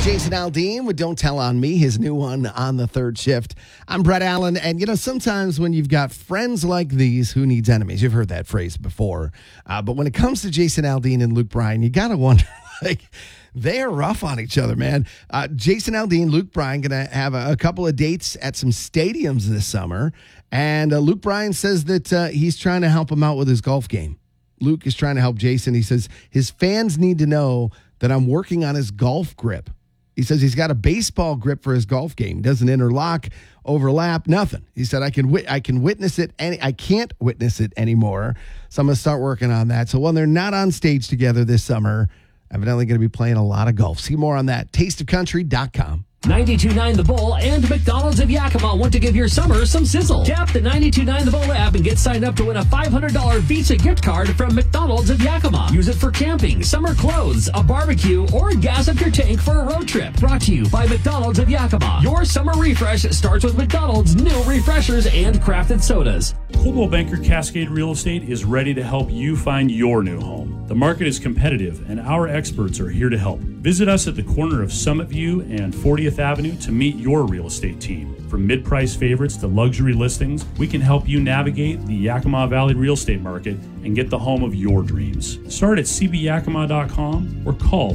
It's Jason Aldean with Don't Tell on Me, his new one on the third shift. I'm Brett Allen, and sometimes when you've got friends like these, who needs enemies? You've heard that phrase before. But when it comes to Jason Aldean and Luke Bryan, you got to wonder, they are rough on each other, man. Jason Aldean, Luke Bryan, going to have a couple of dates at some stadiums this summer. And Luke Bryan says that he's trying to help him out with his golf game. Luke is trying to help Jason. He says his fans need to know that I'm working on his golf grip. He says he's got a baseball grip for his golf game. Doesn't interlock, overlap, nothing. He said I can witness it. I can't witness it anymore. So I'm going to start working on that. So when they're not on stage together this summer, evidently going to be playing a lot of golf. See more on that. tasteofcountry.com. 92.9 The Bull and McDonald's of Yakima want to give your summer some sizzle. Tap the 92.9 The Bull app and get signed up to win a $500 Visa gift card from McDonald's of Yakima. Use it for camping, summer clothes, a barbecue, or gas up your tank for a road trip. Brought to you by McDonald's of Yakima. Your summer refresh starts with McDonald's new refreshers and crafted sodas. Coldwell Banker Cascade Real Estate is ready to help you find your new home. The market is competitive, and our experts are here to help. Visit us at the corner of Summit View and 40th Avenue to meet your real estate team. From mid-price favorites to luxury listings, we can help you navigate the Yakima Valley real estate market and get the home of your dreams. Start at cbyakima.com or call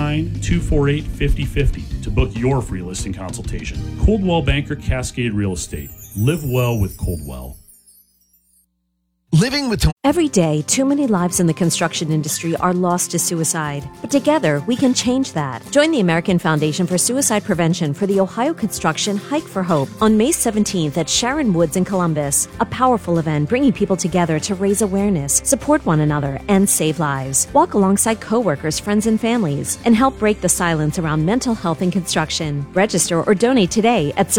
509-248-5050 to book your free listing consultation. Coldwell Banker Cascade Real Estate. Live well with Coldwell. Living with Every day, too many lives in the construction industry are lost to suicide. But together, we can change that. Join the American Foundation for Suicide Prevention for the Ohio Construction Hike for Hope on May 17th at Sharon Woods in Columbus. A powerful event bringing people together to raise awareness, support one another, and save lives. Walk alongside coworkers, friends, and families, and help break the silence around mental health in construction. Register or donate today at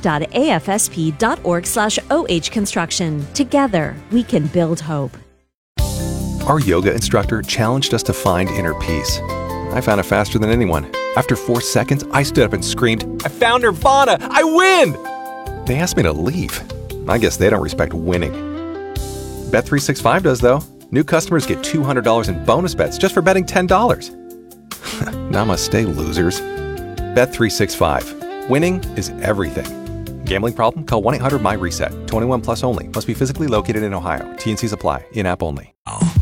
supporting.afsp.org/OH Construction. Together, we can build hope. Our yoga instructor challenged us to find inner peace. I found it faster than anyone. After 4 seconds, I stood up and screamed, "I found Nirvana! I win!" They asked me to leave. I guess they don't respect winning. Bet365 does, though. New customers get $200 in bonus bets just for betting $10. Namaste, losers. Bet365. Winning is everything. Gambling problem? Call 1-800-MY-RESET. 21 plus only. Must be physically located in Ohio. T&Cs apply. In-app only.